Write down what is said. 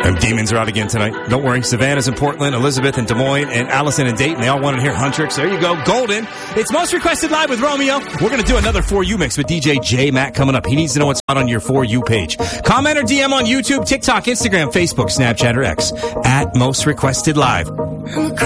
And Demons are out again tonight. Don't worry. Savannah's in Portland, Elizabeth in Des Moines, and Allison in Dayton. They all wanted to hear Huntrix. There you go. Golden. It's Most Requested Live with Romeo. We're going to do another For You mix with DJ J Mac coming up. He needs to know what's out on your For You page. Comment or DM on YouTube, TikTok, Instagram, Facebook, Snapchat, or X at Most Requested Live.